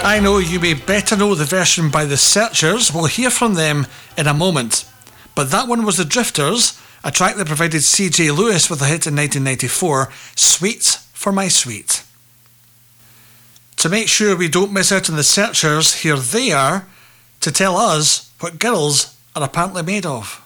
I know you may better know the version by the Searchers. We'll hear from them in a moment. But that one was the Drifters, a track that provided C.J. Lewis with a hit in 1994, Sweet for My Sweet. To make sure we don't miss out on the Searchers, here they are to tell us what girls are apparently made of.